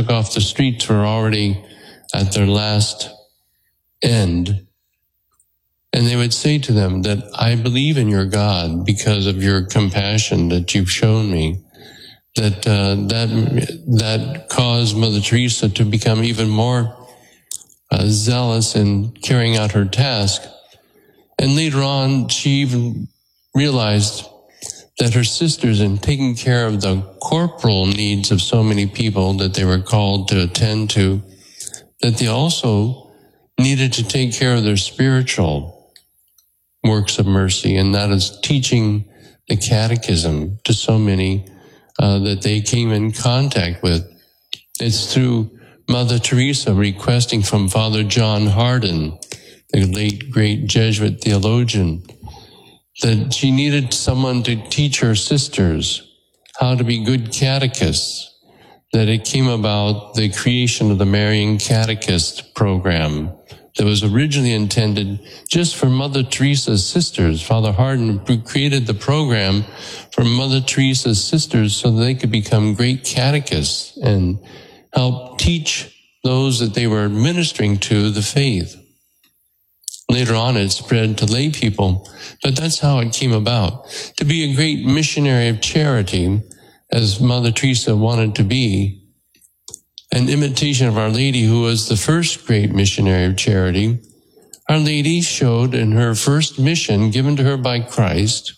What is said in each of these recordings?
took off the streets were already at their last end. And they would say to them that I believe in your God because of your compassion that you've shown me. That caused Mother Teresa to become even more zealous in carrying out her task. And later on, she even realized that her sisters, in taking care of the corporal needs of so many people that they were called to attend to, that they also needed to take care of their spiritual works of mercy, and that is teaching the catechism to so many that they came in contact with. It's through Mother Teresa requesting from Father John Hardon, the late great Jesuit theologian, that she needed someone to teach her sisters how to be good catechists, that it came about the creation of the Marian Catechist program that was originally intended just for Mother Teresa's sisters. Father Hardon created the program for Mother Teresa's sisters so that they could become great catechists and help teach those that they were ministering to the faith. Later on, it spread to lay people, but that's how it came about. To be a great missionary of charity, as Mother Teresa wanted to be, an imitation of Our Lady, who was the first great missionary of charity, Our Lady showed in her first mission given to her by Christ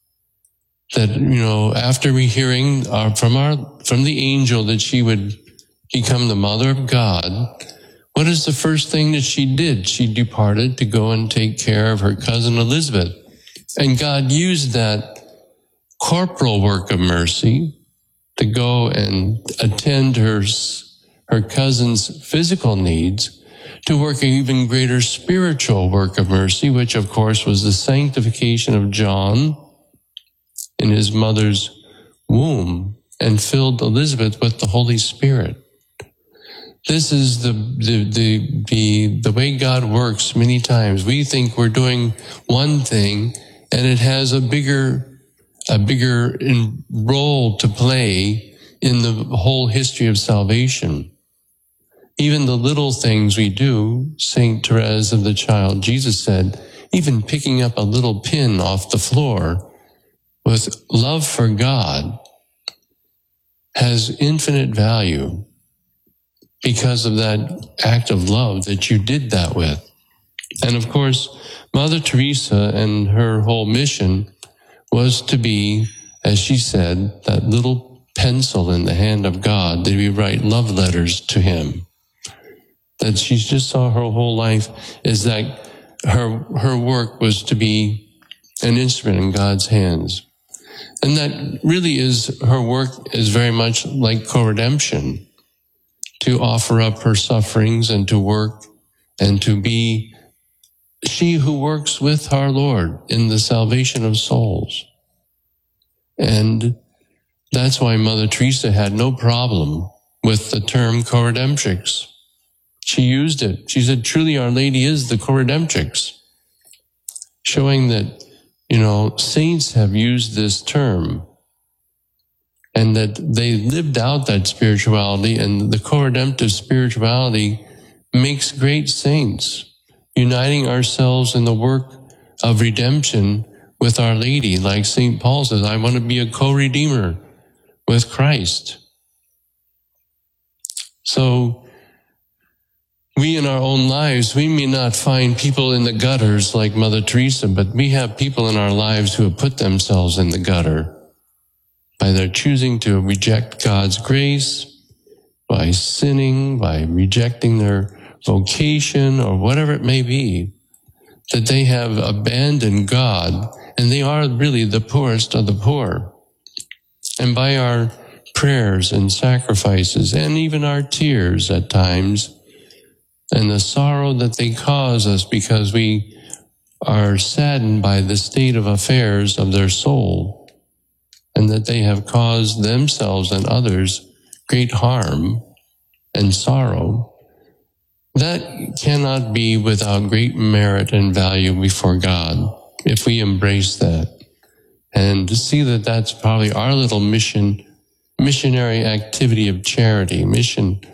that, after hearing from the angel that she would become the Mother of God, what is the first thing that she did? She departed to go and take care of her cousin Elizabeth. And God used that corporal work of mercy to go and attend her cousin's physical needs, to work an even greater spiritual work of mercy, which of course was the sanctification of John in his mother's womb and filled Elizabeth with the Holy Spirit. This is the way God works many times. We think we're doing one thing and it has a bigger role to play in the whole history of salvation. Even the little things we do, Saint Therese of the Child Jesus said, even picking up a little pin off the floor with love for God has infinite value because of that act of love that you did that with. And of course, Mother Teresa and her whole mission was to be, as she said, that little pencil in the hand of God that we write love letters to him. That she just saw her whole life is that her work was to be an instrument in God's hands. And that really is, her work is very much like co-redemption, to offer up her sufferings and to work and to be she who works with our Lord in the salvation of souls. And that's why Mother Teresa had no problem with the term co-redemptrix. She used it. She said, truly, Our Lady is the co-redemptrix, showing that, saints have used this term and that they lived out that spirituality, and the co-redemptive spirituality makes great saints, uniting ourselves in the work of redemption with Our Lady. Like St. Paul says, I want to be a co-redeemer with Christ. So, we in our own lives, we may not find people in the gutters like Mother Teresa, but we have people in our lives who have put themselves in the gutter by their choosing to reject God's grace, by sinning, by rejecting their vocation or whatever it may be, that they have abandoned God, and they are really the poorest of the poor. And by our prayers and sacrifices, and even our tears at times, and the sorrow that they cause us because we are saddened by the state of affairs of their soul, and that they have caused themselves and others great harm and sorrow, that cannot be without great merit and value before God if we embrace that. And to see that that's probably our little missionary activity of charity, mission